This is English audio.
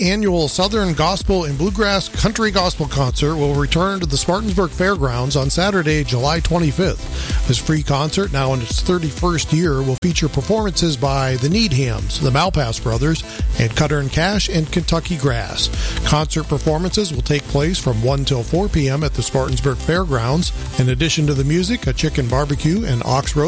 annual Southern Gospel and Bluegrass Country Gospel Concert will return to the Spartansburg Fairgrounds on Saturday, July 25th. This free concert, now in its 31st year, will feature performances by the Needhams, the Malpass Brothers, and Cutter and Cash and Kentucky Grass. Concert performances will take place from 1 till 4 p.m. at the Spartansburg Fairgrounds. In addition to the music, a chicken barbecue and ox roast